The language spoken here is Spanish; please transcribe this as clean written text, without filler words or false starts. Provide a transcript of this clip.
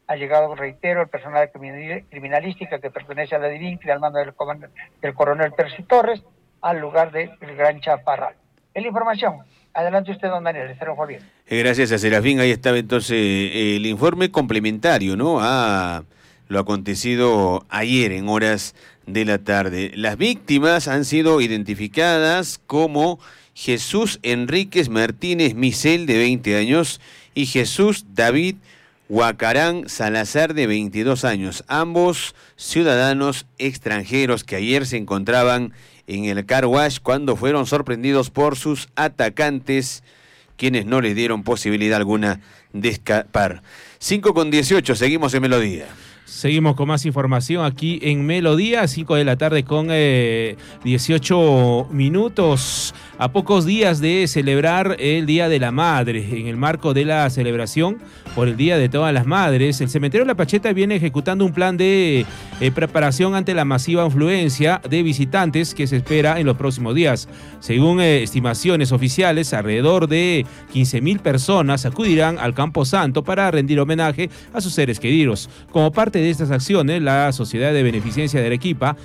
Ha llegado, reitero, el personal criminalística que pertenece a la DIVINCRI al mando del coronel Percy Torres al lugar del Gran Chaparral. En la información, adelante usted, don Daniel, estaré bien. Gracias a Serafín, ahí estaba entonces el informe complementario, ¿no?, a lo acontecido ayer en horas de la tarde. Las víctimas han sido identificadas como Jesús Enríquez Martínez Micel, de 20 años, y Jesús David Huacarán Salazar, de 22 años, ambos ciudadanos extranjeros que ayer se encontraban en el car wash cuando fueron sorprendidos por sus atacantes, quienes no les dieron posibilidad alguna de escapar. 5:18, seguimos en Melodía. Seguimos con más información aquí en Melodía, 5 de la tarde con 18 minutos. A pocos días de celebrar el Día de la Madre, en el marco de la celebración por el Día de todas las Madres, el Cementerio La Pacheta viene ejecutando un plan de preparación ante la masiva afluencia de visitantes que se espera en los próximos días. Según estimaciones oficiales, alrededor de 15.000 personas acudirán al Campo Santo para rendir homenaje a sus seres queridos. Como parte de estas acciones, la Sociedad de Beneficencia de Arequipa